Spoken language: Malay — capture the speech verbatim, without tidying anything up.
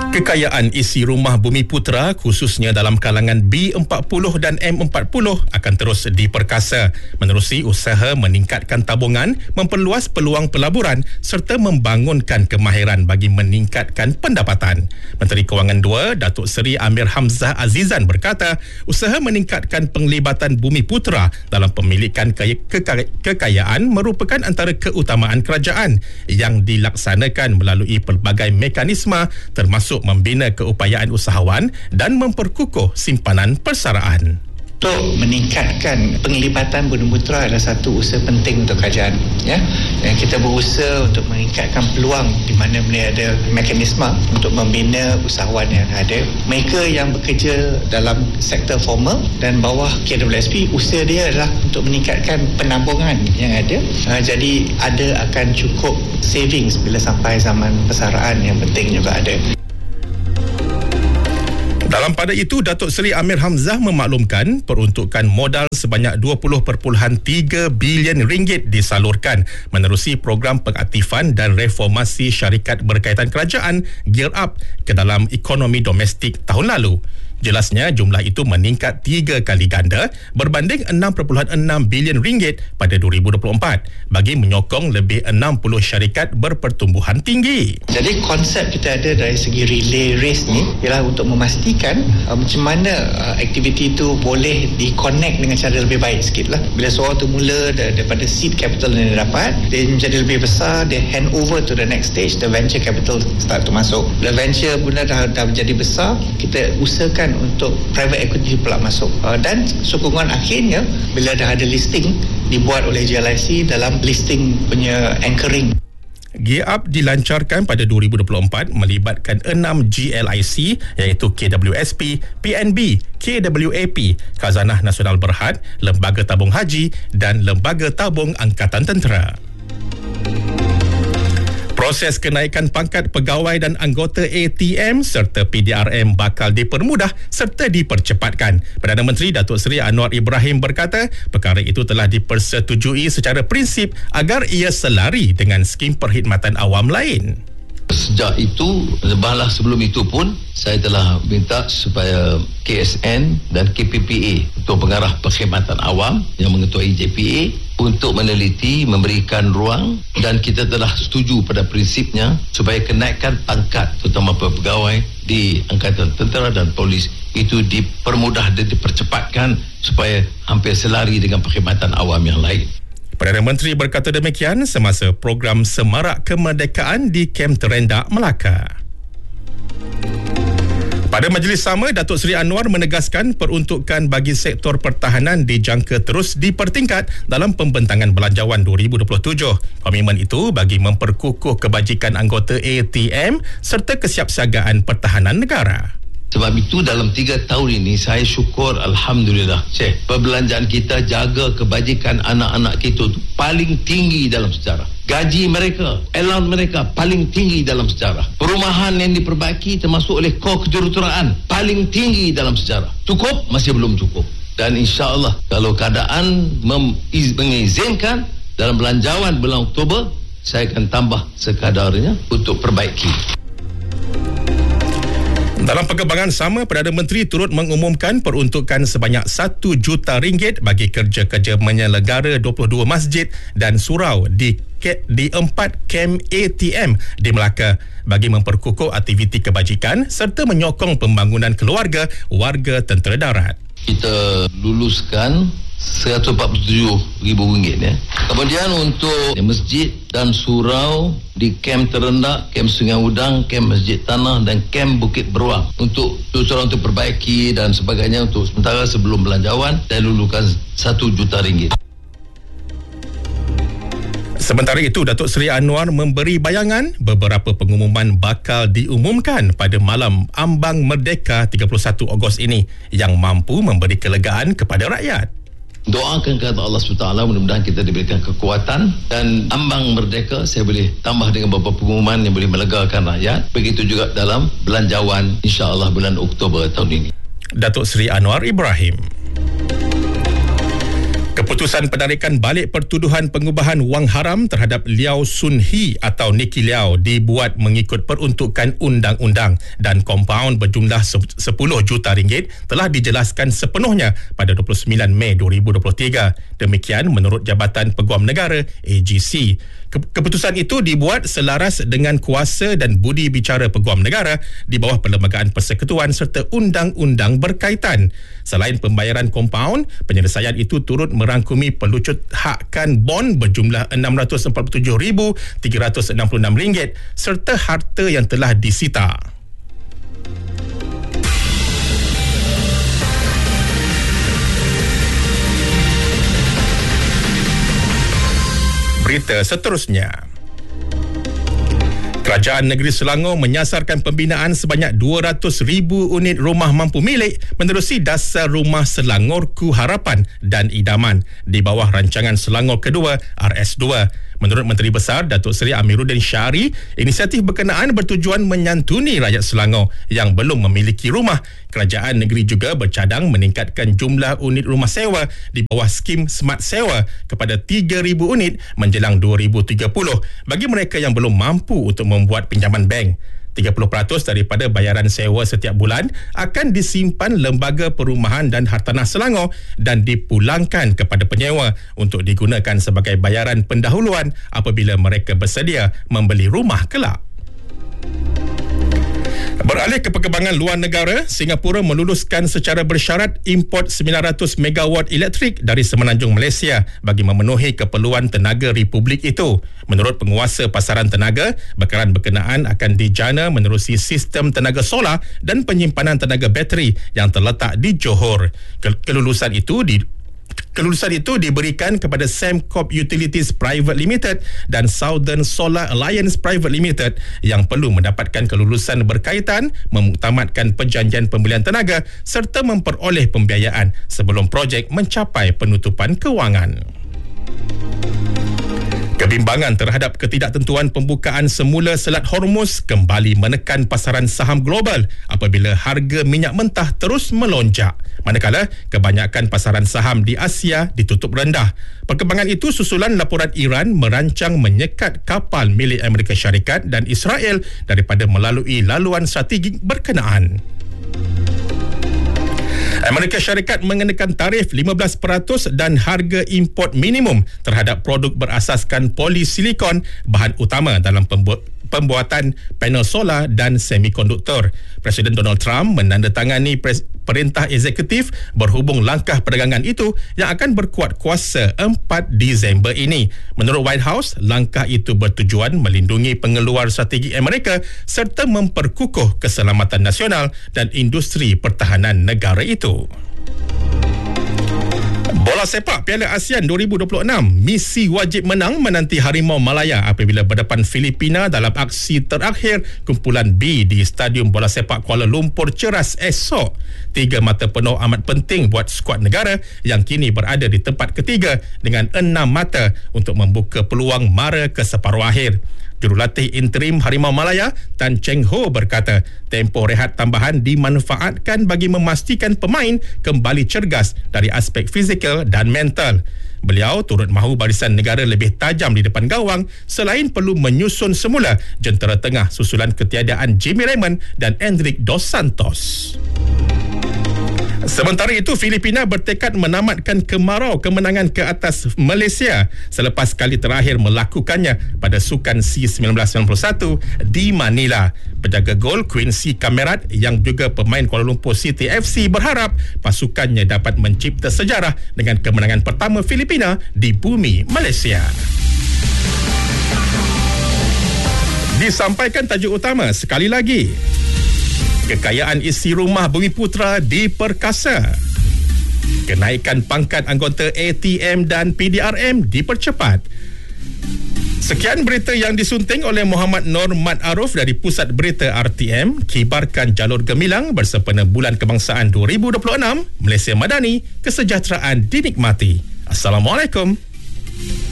Kekayaan isi rumah Bumiputera khususnya dalam kalangan B empat puluh dan M empat puluh akan terus diperkasa menerusi usaha meningkatkan tabungan, memperluas peluang pelaburan serta membangunkan kemahiran bagi meningkatkan pendapatan. Menteri Kewangan dua, Datuk Seri Amir Hamzah Azizan berkata, usaha meningkatkan penglibatan Bumiputera dalam pemilikan kekay- kekay- kekayaan merupakan antara keutamaan kerajaan yang dilaksanakan melalui pelbagai mekanisme termasuk membina keupayaan usahawan dan memperkukuh simpanan persaraan. Untuk meningkatkan penglibatan Bumiputera adalah satu usaha penting untuk kerajaan. Ya, dan kita berusaha untuk meningkatkan peluang di mana boleh ada mekanisme untuk membina usahawan yang ada. Mereka yang bekerja dalam sektor formal dan bawah K W S P, usaha dia adalah untuk meningkatkan penambungan yang ada. Uh, jadi ada akan cukup savings bila sampai zaman persaraan yang penting juga ada. Dalam pada itu, Datuk Seri Amir Hamzah memaklumkan peruntukan modal sebanyak dua puluh perpuluhan tiga bilion ringgit disalurkan menerusi program pengaktifan dan reformasi syarikat berkaitan kerajaan Gear Up ke dalam ekonomi domestik tahun lalu. Jelasnya jumlah itu meningkat tiga kali ganda berbanding enam perpuluhan enam bilion ringgit pada dua ribu dua puluh empat bagi menyokong lebih enam puluh syarikat berpertumbuhan tinggi. Jadi konsep kita ada dari segi relay race ni ialah untuk memastikan uh, macam mana uh, aktiviti itu boleh di-connect dengan cara lebih baik sikit lah. Bila seorang tu mula daripada seed capital yang dia dapat, dia menjadi lebih besar, dia hand over to the next stage, the venture capital start to masuk. Bila venture pun dah, dah menjadi besar, kita usahakan untuk private equity pula masuk, uh, dan sokongan akhirnya bila dah ada listing dibuat oleh G L I C dalam listing punya anchoring. Gear Up dilancarkan pada dua ribu dua puluh empat melibatkan enam G L I C iaitu K W S P, P N B, K W A P, Khazanah Nasional Berhad, Lembaga Tabung Haji dan Lembaga Tabung Angkatan Tentera. Proses kenaikan pangkat pegawai dan anggota A T M serta P D R M bakal dipermudah serta dipercepatkan. Perdana Menteri Datuk Seri Anwar Ibrahim berkata, perkara itu telah dipersetujui secara prinsip agar ia selari dengan skim perkhidmatan awam lain. Sejak itu, bahlah sebelum itu pun, saya telah minta supaya K S N dan K P P A, Ketua Pengarah Perkhidmatan Awam yang mengetuai J P A, untuk meneliti, memberikan ruang, dan kita telah setuju pada prinsipnya supaya kenaikan pangkat terutama pegawai di Angkatan Tentera dan Polis itu dipermudah dan dipercepatkan supaya hampir selari dengan perkhidmatan awam yang lain. Perdana Menteri berkata demikian semasa program Semarak Kemerdekaan di Kem Terendak, Melaka. Pada majlis sama, Datuk Seri Anwar menegaskan peruntukan bagi sektor pertahanan dijangka terus dipertingkat dalam pembentangan belanjawan dua ribu dua puluh tujuh. Komitmen itu bagi memperkukuh kebajikan anggota A T M serta kesiapsiagaan pertahanan negara. Sebab itu dalam tiga tahun ini saya syukur Alhamdulillah, Syekh, perbelanjaan kita jaga kebajikan anak-anak kita itu paling tinggi dalam sejarah. Gaji mereka, allowance mereka paling tinggi dalam sejarah. Perumahan yang diperbaiki termasuk oleh kor kejuruteraan paling tinggi dalam sejarah. Cukup? Masih belum cukup. Dan insya-Allah kalau keadaan mengizinkan dalam belanjawan bulan Oktober, saya akan tambah sekadarnya untuk perbaiki. Dalam perkembangan sama, Perdana Menteri turut mengumumkan peruntukan sebanyak satu juta ringgit bagi kerja-kerja menyelenggara dua puluh dua masjid dan surau di di empat kem A T M di Melaka bagi memperkukuh aktiviti kebajikan serta menyokong pembangunan keluarga warga tentera darat. Kita luluskan seratus empat puluh tujuh ribu ringgit ya. Kemudian untuk masjid dan surau di kem Terendak, kem Sungai Udang, kem Masjid Tanah dan kem Bukit Beruang untuk surau untuk perbaiki dan sebagainya untuk sementara sebelum belanjawan saya lulukan satu juta ringgit. Sementara itu, Datuk Seri Anwar memberi bayangan beberapa pengumuman bakal diumumkan pada malam ambang Merdeka tiga puluh satu Ogos ini yang mampu memberi kelegaan kepada rakyat. Doakan kepada Allah subhanahu wa taala mudah-mudahan kita diberikan kekuatan dan ambang merdeka saya boleh tambah dengan beberapa pengumuman yang boleh melegakan rakyat. Begitu juga dalam belanjawan insya-Allah bulan Oktober tahun ini. Datuk Seri Anwar Ibrahim. Keputusan penarikan balik pertuduhan pengubahan wang haram terhadap Liao Sun Hee atau Nicky Liao dibuat mengikut peruntukan undang-undang dan kompaun berjumlah sepuluh juta ringgit telah dijelaskan sepenuhnya pada dua puluh sembilan Mei dua ribu dua puluh tiga. Demikian menurut Jabatan Peguam Negara A G C. Keputusan itu dibuat selaras dengan kuasa dan budi bicara Peguam Negara di bawah Perlembagaan Persekutuan serta undang-undang berkaitan. Selain pembayaran kompaun, penyelesaian itu turut merangkumi pelucut hakkan bon berjumlah enam ratus empat puluh tujuh ribu tiga ratus enam puluh enam ringgit serta harta yang telah disita. Berita seterusnya. Kerajaan Negeri Selangor menyasarkan pembinaan sebanyak dua ratus ribu unit rumah mampu milik menerusi Dasar Rumah Selangor-Ku Harapan dan Idaman di bawah rancangan Selangor Kedua R S dua. Menurut Menteri Besar Datuk Seri Amiruddin Syari, inisiatif berkenaan bertujuan menyantuni rakyat Selangor yang belum memiliki rumah. Kerajaan negeri juga bercadang meningkatkan jumlah unit rumah sewa di bawah skim Smart Sewa kepada tiga ribu unit menjelang dua ribu tiga puluh bagi mereka yang belum mampu untuk membuat pinjaman bank. tiga puluh peratus daripada bayaran sewa setiap bulan akan disimpan Lembaga Perumahan dan Hartanah Selangor dan dipulangkan kepada penyewa untuk digunakan sebagai bayaran pendahuluan apabila mereka bersedia membeli rumah kelak. Beralih ke perkembangan luar negara, Singapura meluluskan secara bersyarat import sembilan ratus megawatt elektrik dari Semenanjung Malaysia bagi memenuhi keperluan tenaga Republik itu. Menurut penguasa pasaran tenaga, bekalan berkenaan akan dijana menerusi sistem tenaga solar dan penyimpanan tenaga bateri yang terletak di Johor. Kelulusan itu di Kelulusan itu diberikan kepada Sembcorp Utilities Private Limited dan Southern Solar Alliance Private Limited yang perlu mendapatkan kelulusan berkaitan, memuktamadkan perjanjian pembelian tenaga serta memperoleh pembiayaan sebelum projek mencapai penutupan kewangan. Kebimbangan terhadap ketidaktentuan pembukaan semula Selat Hormuz kembali menekan pasaran saham global apabila harga minyak mentah terus melonjak. Manakala kebanyakan pasaran saham di Asia ditutup rendah. Perkembangan itu susulan laporan Iran merancang menyekat kapal milik Amerika Syarikat dan Israel daripada melalui laluan strategik berkenaan. Amerika Syarikat mengenakan tarif lima belas peratus dan harga import minimum terhadap produk berasaskan polisilikon, bahan utama dalam pembu- pembuatan panel solar dan semikonduktor. Presiden Donald Trump menandatangani pres- perintah eksekutif berhubung langkah perdagangan itu yang akan berkuat kuasa empat Disember ini. Menurut White House, langkah itu bertujuan melindungi pengeluar strategi Amerika serta memperkukuh keselamatan nasional dan industri pertahanan negara itu. Bola sepak Piala ASEAN dua ribu dua puluh enam, misi wajib menang menanti Harimau Malaya apabila berdepan Filipina dalam aksi terakhir kumpulan B di Stadium Bola Sepak Kuala Lumpur Ceras esok. Tiga mata penuh amat penting buat skuad negara yang kini berada di tempat ketiga dengan enam mata untuk membuka peluang mara ke separuh akhir. Jurulatih interim Harimau Malaya Tan Cheng Ho berkata, tempoh rehat tambahan dimanfaatkan bagi memastikan pemain kembali cergas dari aspek fizikal dan mental. Beliau turut mahu barisan negara lebih tajam di depan gawang selain perlu menyusun semula jentera tengah susulan ketiadaan Jimmy Raymond dan Endrick Dos Santos. Sementara itu, Filipina bertekad menamatkan kemarau kemenangan ke atas Malaysia selepas kali terakhir melakukannya pada Sukan SEA seribu sembilan ratus sembilan puluh satu di Manila. Penjaga gol Quincy Camerat yang juga pemain Kuala Lumpur City F C berharap pasukannya dapat mencipta sejarah dengan kemenangan pertama Filipina di bumi Malaysia. Disampaikan tajuk utama sekali lagi. Kekayaan isi rumah Bumiputra diperkasa. Kenaikan pangkat anggota A T M dan P D R M dipercepat. Sekian berita yang disunting oleh Muhammad Nur Mat Aruf dari Pusat Berita R T M. Kibarkan jalur gemilang bersempena Bulan Kebangsaan dua ribu dua puluh enam. Malaysia Madani, kesejahteraan dinikmati. Assalamualaikum.